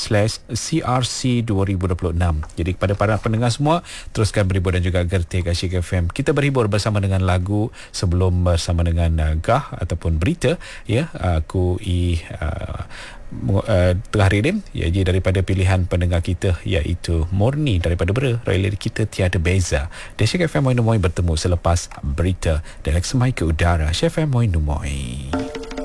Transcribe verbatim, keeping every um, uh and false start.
slash C R C dua ribu dua puluh enam. Jadi kepada para pendengar semua, teruskan berhibur dan juga gerti Asyik F M. Kita berhibur bersama dengan lagu sebelum bersama dengan uh, Gah ataupun berita, ya. Aku i uh, uh, tengah redim, ya, jadi daripada pilihan pendengar kita iaitu Murni daripada Bera, Raya Kita Tiada Beza. Dan Asyik F M Moi Numoy bertemu selepas berita dan Lex Mai ke udara. Asyik F M Moi Numoy.